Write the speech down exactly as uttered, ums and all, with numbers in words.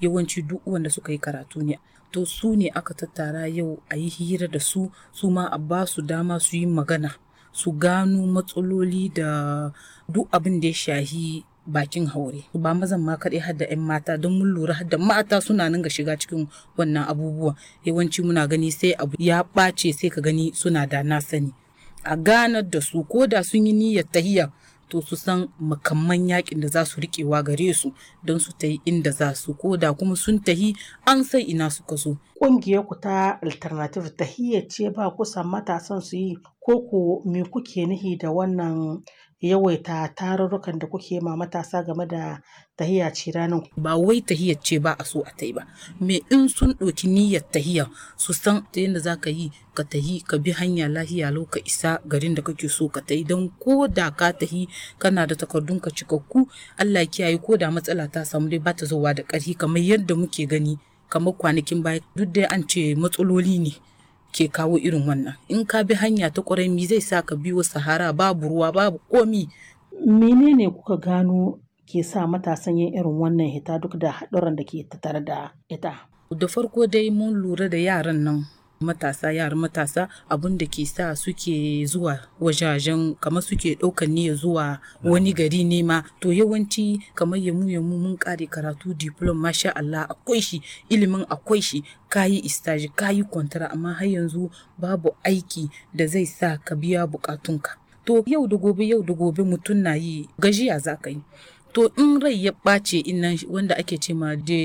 yawanci duk wanda suka yi karatu ne. To su ne aka tattara yau a yi hira da su, su ma a ba su dama su yi magana, su gano matsaloli da duk abin da ya shahi bakin haure. Ba mazan ma kaɗai har da 'yan mata, don mun lura har da mata suna nan ga shiga cikin wannan abubuwa. Yawanci muna gani sai abu ya ɓace sai ka gani suna da na sani. A ganar da su ko da sun yi niyyar tahiya, to su san makamman yakin da za su riƙewa gare su don su tahi inda za su, ko da kuma sun tahi an san ina suka zo. Ƙungiyar ku ta Alternative tahiyya ce ba kusan matasan su yi, ko ko me kuke nihi da wannan yawaita tarurrukan da kuke ma matasa game da tahiya ce ranar? Ba wai tahiyar ce ba a so a tai ba, me in sun ɗauki niyyar tahiya su san ta yadda za ka yi ka tahi ka bi hanya lahiya lau ka isa garin da kake so ka tahi, don ko da ka tahi kana da takardun ka cikakku, Allah kiyaye ko da matsala ta samu dai ba ta zowa da ƙarfi kamar yadda muke gani kamar kwanakin baya. Duk dai an ce matsaloli ne ke kawo irin wannan. In ka bi hanya ta ƙwarai mi zai sa ka biyo sahara babu ruwa babu komi. Menene kuka gano ke sa matasan yin irin wannan hita duk da haɗurran da ke tattare da ita? Da farko dai mun lura da yaran nan matasa yaran matasa abin da ke sa suke zuwa wajajen kamar suke ɗaukar niyya zuwa wani gari ne ma, to yawanci kamar yamu yamu mun kare karatu diploma masha Allah akwai shi, ilimin akwai shi, kayi istaji kayi kwantara, amma har yanzu babu aiki da zai sa ka biya bukatunka. To yau da gobe yau da gobe mutum na yi gajiya za ka yi. To in rai ya ɓace innan wanda ake ce ma